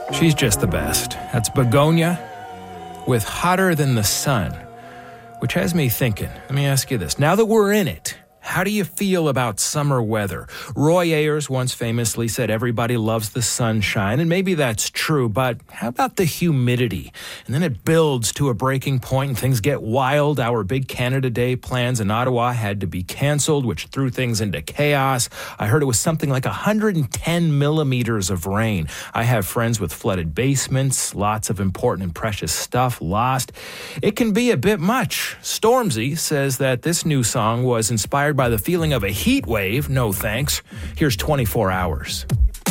She's just the best. That's Begonia with Hotter Than the Sun, which has me thinking. Let me ask you this. Now that we're in it, how do you feel about summer weather? Roy Ayers once famously said everybody loves the sunshine, and maybe that's true, but how about the humidity? And then it builds to a breaking point and things get wild. Our big Canada Day plans in Ottawa had to be canceled, which threw things into chaos. I heard it was something like 110 millimeters of rain. I have friends with flooded basements, lots of important and precious stuff lost. It can be a bit much. Stormzy says that this new song was inspired by the feeling of a heat wave. No thanks. Here's 24 Hours.